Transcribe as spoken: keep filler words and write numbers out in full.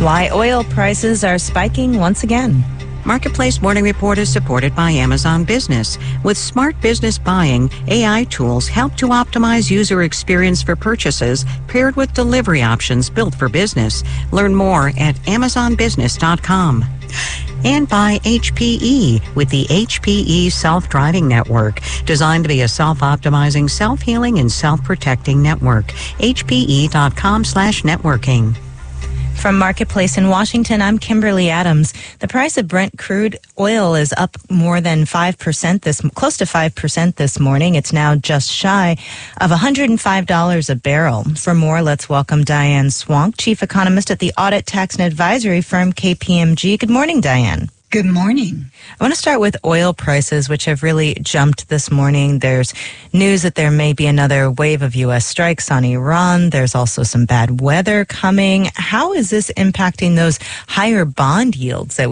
Why oil prices are spiking once again. Marketplace Morning Report is supported by Amazon Business. With smart business buying, A I tools help to optimize user experience for purchases paired with delivery options built for business. Learn more at amazon business dot com. And by H P E with the H P E Self-Driving Network, designed to be a self-optimizing, self-healing, and self-protecting network. H P E dot com slash networking. From Marketplace in Washington, I'm Kimberly Adams. The price of Brent crude oil is up more than five percent this, close to five percent this morning. It's now just shy of one hundred five dollars a barrel. For more, let's welcome Diane Swonk, Chief Economist at the Audit, Tax, and Advisory firm K P M G. Good morning, Diane. Good morning. I want to start with oil prices, which have really jumped this morning. There's news that there may be another wave of U S strikes on Iran. There's also some bad weather coming. How is this impacting those higher bond yields that we